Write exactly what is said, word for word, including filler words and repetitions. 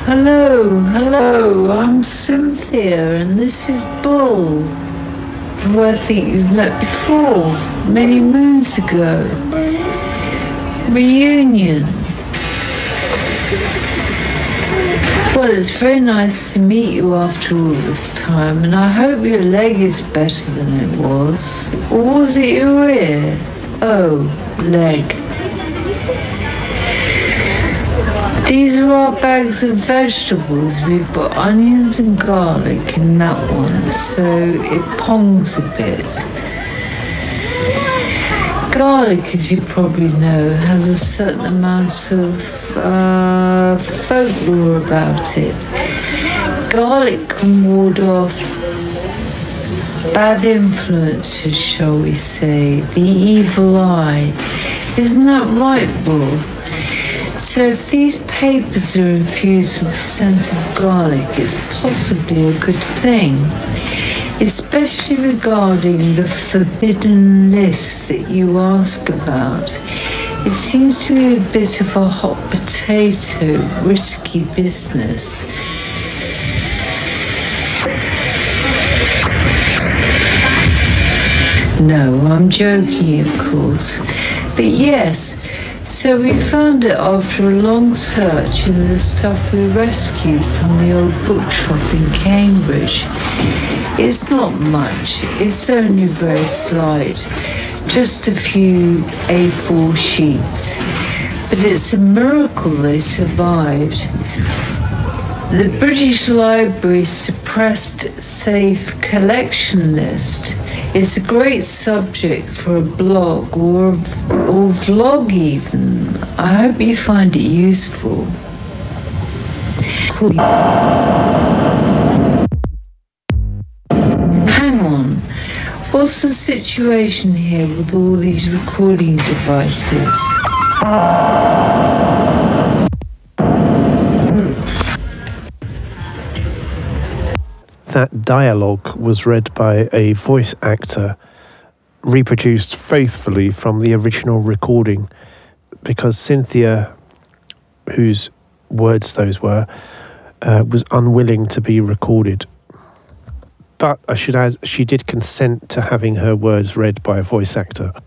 Hello, hello, I'm Cynthia, and this is Bull, who I think you've met before, many moons ago. Reunion. Well, it's very nice to meet you after all this time, and I hope your leg is better than it was. Or was it your ear? Oh, leg. These are our bags of vegetables. We've got onions and garlic in that one, so it pongs a bit. Garlic, as you probably know, has a certain amount of uh, folklore about it. Garlic can ward off bad influences, shall we say, the evil eye. Isn't that right, Bull? So if these papers are infused with the scent of garlic, it's possibly a good thing, especially regarding the forbidden list that you ask about. It seems to be a bit of a hot potato, risky business. No, I'm joking, of course. But yes, so we found it after a long search in the stuff we rescued from the old bookshop in Cambridge. It's not much, it's only very slight, just a few A four sheets. But it's a miracle they survived. The British Library suppressed safe collection list is a great subject for a blog or, or vlog even. I hope you find it useful. Hang on, what's the situation here with all these recording devices? That dialogue was read by a voice actor, reproduced faithfully from the original recording, because Cynthia, whose words those were, uh, was unwilling to be recorded. But I should add, she did consent to having her words read by a voice actor.